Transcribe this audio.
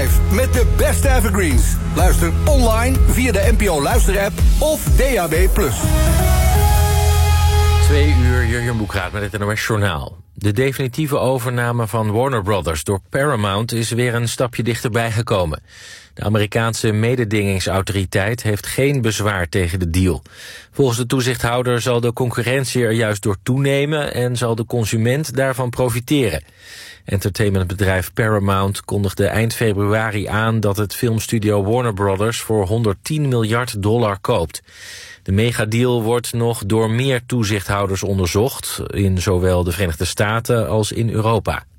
Live met de beste evergreens. Luister online via de NPO Luister-app of DAB+. 2 uur, Jurgen Boekraat met het NOS Journaal. De definitieve overname van Warner Brothers door Paramount is weer een stapje dichterbij gekomen. De Amerikaanse mededingingsautoriteit heeft geen bezwaar tegen de deal. Volgens de toezichthouder zal de concurrentie er juist door toenemen en zal de consument daarvan profiteren. Entertainmentbedrijf Paramount kondigde eind februari aan dat het filmstudio Warner Brothers voor $110 miljard koopt. De megadeal wordt nog door meer toezichthouders onderzocht, in zowel de Verenigde Staten als in Europa.